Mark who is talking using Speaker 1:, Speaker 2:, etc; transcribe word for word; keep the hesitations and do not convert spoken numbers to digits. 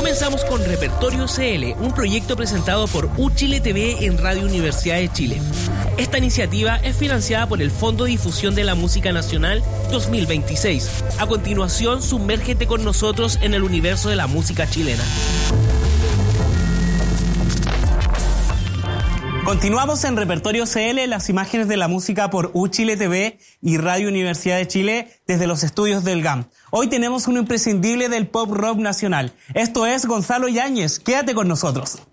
Speaker 1: Comenzamos con Repertorio C L, un proyecto presentado por U Chile T V en Radio Universidad de Chile. Esta iniciativa es financiada por el Fondo de Difusión de la Música Nacional dos mil veintiséis. A continuación, sumérgete con nosotros en el universo de la música chilena.
Speaker 2: Continuamos en Repertorio C L, las imágenes de la música por U Chile T V y Radio Universidad de Chile desde los estudios del G A M. Hoy tenemos un imprescindible del pop rock nacional. Esto es Gonzalo Yáñez. Quédate con nosotros.